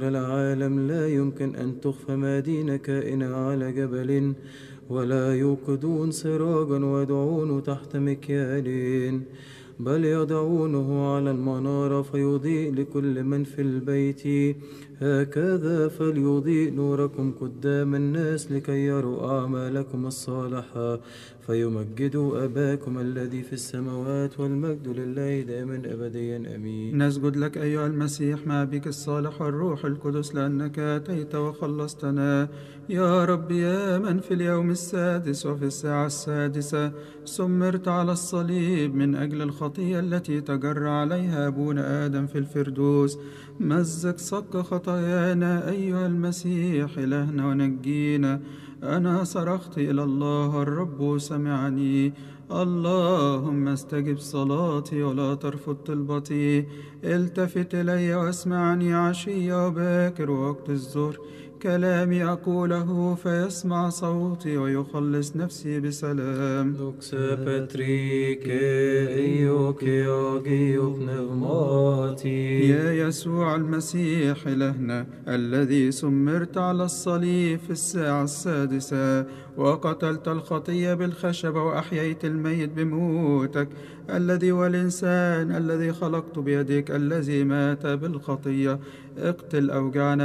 العالم لا يمكن أن تخفى مدينة كائنة على جبل، ولا يوقدون سراجا ويضعونه تحت مكيال، بل يضعونه على المنارة فيضيء لكل من في البيت. هكذا فليضيء نوركم قدام الناس لكي يروا أعمالكم الصالحة فيمجدوا أباكم الذي في السماوات. والمجد لله دائما أبديا آمين. نسجد لك أيها المسيح مع بك الصالح والروح القدس، لأنك أتيت وخلصتنا يا رب، يا من في اليوم السادس وفي الساعة السادسة سمرت على الصليب من أجل الخطية التي تجرى عليها أبونا آدم في الفردوس. مزق صك خطايانا أيها المسيح إلهنا ونجينا. أنا صرخت إلى الله الرب سمعني، اللهم استجب صلاتي ولا ترفض طلبتي. التفت إلي واسمعني عشية وباكر ووقت الظهر، كلامي أقوله فيسمع صوتي ويخلص نفسي بسلام. Doxa Patrike Ioke Agio Pneumati. يا يسوع المسيح إلهنا الذي سمرت على الصليب في الساعة السادسة وقتلت الخطية بالخشبة وأحييت الميت بموتك، الذي والإنسان الذي خلقت بيدك الذي مات بالخطية، اقتل أوجاعنا